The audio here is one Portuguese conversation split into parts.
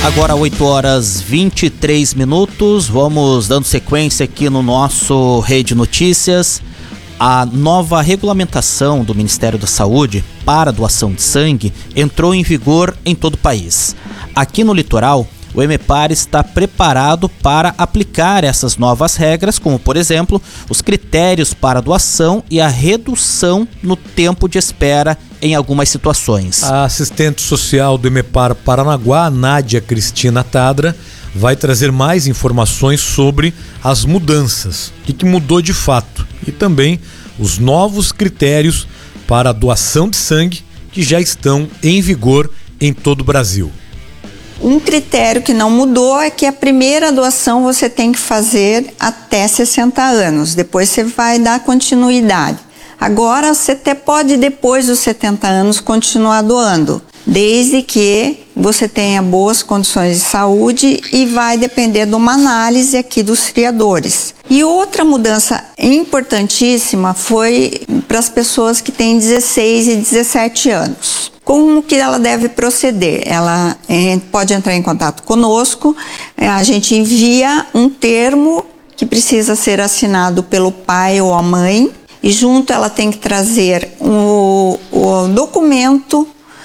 Agora 8h23, vamos dando sequência aqui no nosso Rede Notícias. A nova regulamentação do Ministério da Saúde para doação de sangue entrou em vigor em todo o país. Aqui no litoral, o EMEPAR está preparado para aplicar essas novas regras, como, por exemplo, os critérios para doação e a redução no tempo de espera em algumas situações. A assistente social do EMEPAR Paranaguá, Nádia Cristina Tadra, vai trazer mais informações sobre as mudanças, o que mudou de fato, e também os novos critérios para a doação de sangue que já estão em vigor em todo o Brasil. Um critério que não mudou é que a primeira doação você tem que fazer até 60 anos, depois você vai dar continuidade. Agora você até pode, depois dos 70 anos, continuar doando, desde que você tenha boas condições de saúde, e vai depender de uma análise aqui dos criadores. E outra mudança importantíssima foi para as pessoas que têm 16 e 17 anos. Como que ela deve proceder? Ela pode entrar em contato conosco, a gente envia um termo que precisa ser assinado pelo pai ou a mãe, e junto ela tem que trazer o documento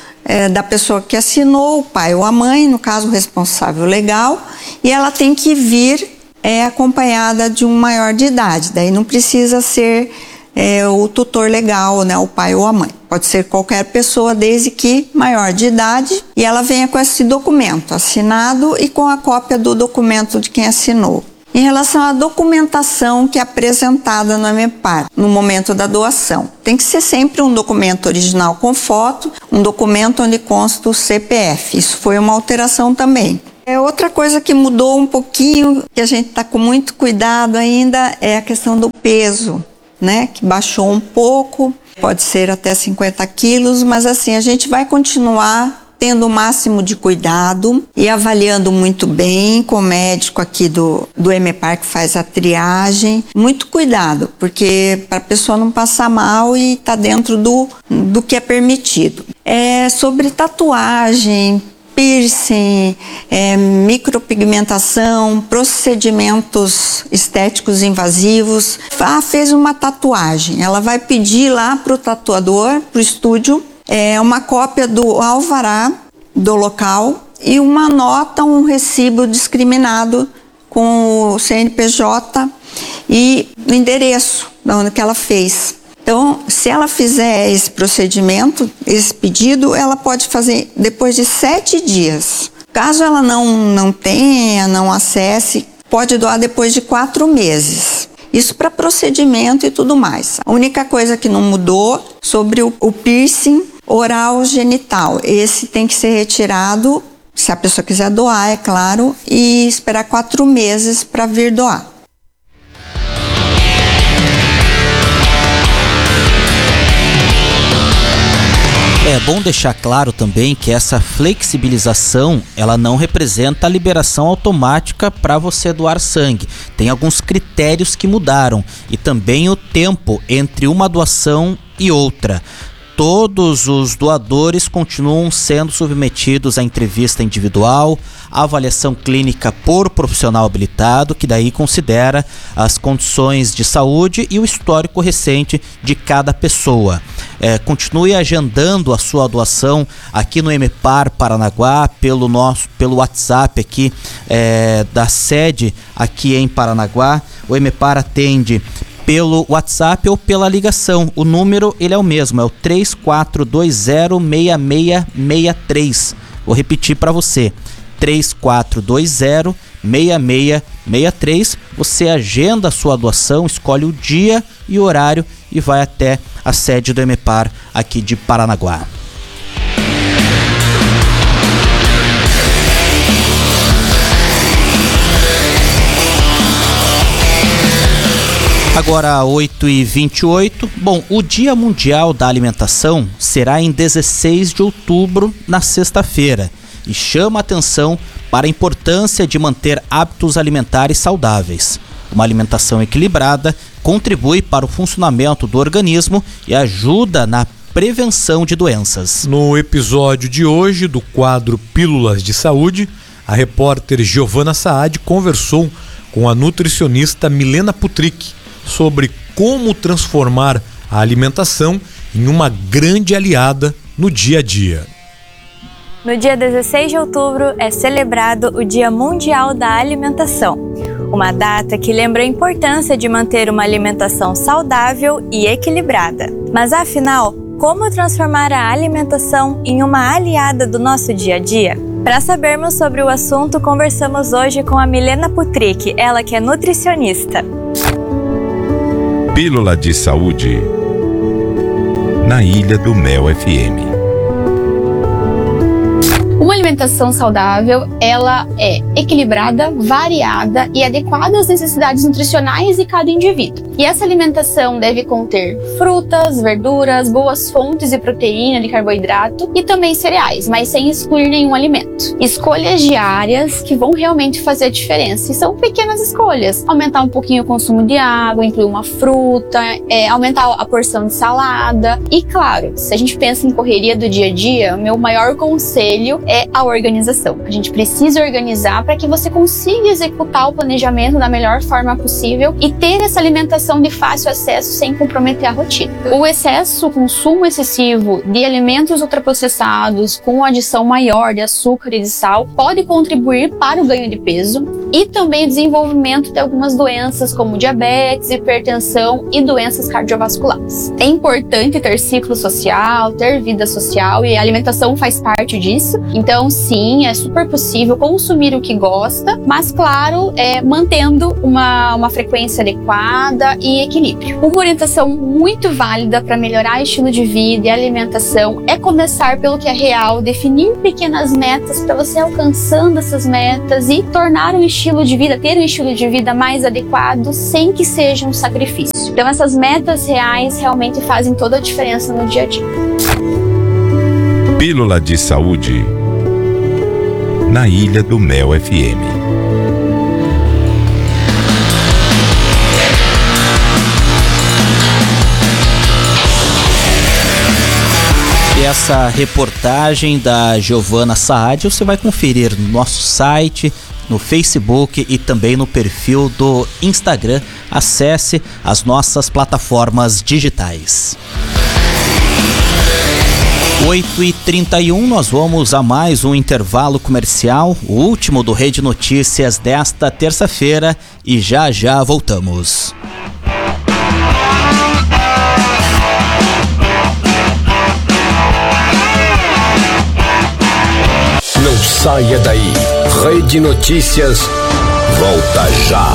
da pessoa que assinou, o pai ou a mãe, no caso o responsável legal, e ela tem que vir acompanhada de um maior de idade. Daí não precisa ser o tutor legal, né, o pai ou a mãe. Pode ser qualquer pessoa, desde que maior de idade, e ela venha com esse documento assinado e com a cópia do documento de quem assinou. Em relação à documentação que é apresentada no EMEPAR no momento da doação, tem que ser sempre um documento original com foto, um documento onde consta o CPF. Isso foi uma alteração também. Outra coisa que mudou um pouquinho, que a gente está com muito cuidado ainda, é a questão do peso, né? Que baixou um pouco, pode ser até 50 quilos, mas assim, a gente vai continuar tendo o máximo de cuidado e avaliando muito bem com o médico aqui do EMEPAR que faz a triagem. Muito cuidado, porque para a pessoa não passar mal e estar dentro do que é permitido. Sobre tatuagem, piercing, micropigmentação, procedimentos estéticos invasivos. Fez uma tatuagem, ela vai pedir lá para o tatuador, para o estúdio, uma cópia do alvará do local e uma nota, um recibo discriminado com o CNPJ e o endereço de onde que ela fez. Então, se ela fizer esse procedimento, esse pedido, ela pode fazer depois de 7 dias. Caso ela não tenha, não acesse, pode doar depois de 4 meses. Isso para procedimento e tudo mais. A única coisa que não mudou sobre o piercing oral genital. Esse tem que ser retirado, se a pessoa quiser doar, é claro, e esperar 4 meses para vir doar. É bom deixar claro também que essa flexibilização, ela não representa a liberação automática para você doar sangue. Tem alguns critérios que mudaram e também o tempo entre uma doação e outra. Todos os doadores continuam sendo submetidos à entrevista individual, à avaliação clínica por profissional habilitado, que daí considera as condições de saúde e o histórico recente de cada pessoa. Continue agendando a sua doação aqui no EMEPAR Paranaguá pelo WhatsApp aqui da sede aqui em Paranaguá. O EMEPAR atende pelo WhatsApp ou pela ligação. O número ele é o mesmo, é o 3420-6663. Vou repetir para você, 3420-6663. Você agenda a sua doação, escolhe o dia e o horário e vai até a sede do EMEPAR aqui de Paranaguá. Agora 8h28. Bom, o Dia Mundial da Alimentação será em 16 de outubro, na sexta-feira, e chama atenção para a importância de manter hábitos alimentares saudáveis. Uma alimentação equilibrada contribui para o funcionamento do organismo e ajuda na prevenção de doenças. No episódio de hoje do quadro Pílulas de Saúde, a repórter Giovana Saad conversou com a nutricionista Milena Putrick sobre como transformar a alimentação em uma grande aliada no dia a dia. No dia 16 de outubro é celebrado o Dia Mundial da Alimentação, uma data que lembra a importância de manter uma alimentação saudável e equilibrada. Mas afinal, como transformar a alimentação em uma aliada do nosso dia a dia? Para sabermos sobre o assunto, conversamos hoje com a Milena Putrick, ela que é nutricionista. Pílula de Saúde na Ilha do Mel FM. Uma alimentação saudável, ela é equilibrada, variada e adequada às necessidades nutricionais de cada indivíduo. E essa alimentação deve conter frutas, verduras, boas fontes de proteína, de carboidrato e também cereais, mas sem excluir nenhum alimento. Escolhas diárias que vão realmente fazer a diferença. E são pequenas escolhas. Aumentar um pouquinho o consumo de água, incluir uma fruta, aumentar a porção de salada. E claro, se a gente pensa em correria do dia a dia, o meu maior conselho é a organização. A gente precisa organizar para que você consiga executar o planejamento da melhor forma possível e ter essa alimentação de fácil acesso sem comprometer a rotina. O excesso, o consumo excessivo de alimentos ultraprocessados com adição maior de açúcar e de sal pode contribuir para o ganho de peso e também o desenvolvimento de algumas doenças como diabetes, hipertensão e doenças cardiovasculares. É importante ter ciclo social, ter vida social e a alimentação faz parte disso. Então, sim, é super possível consumir o que gosta, mas, claro, mantendo uma frequência adequada e equilíbrio. Uma orientação muito válida para melhorar o estilo de vida e alimentação é começar pelo que é real, definir pequenas metas para você alcançando essas metas e tornar um estilo de vida, ter um estilo de vida mais adequado sem que seja um sacrifício. Então, essas metas reais realmente fazem toda a diferença no dia a dia. Pílula de Saúde na Ilha do Mel FM. E essa reportagem da Giovana Saad você vai conferir no nosso site, no Facebook e também no perfil do Instagram. Acesse as nossas plataformas digitais. 8h31, nós vamos a mais um intervalo comercial, o último do Rede Notícias desta terça-feira, e já já voltamos. Não saia daí, Rede Notícias volta já.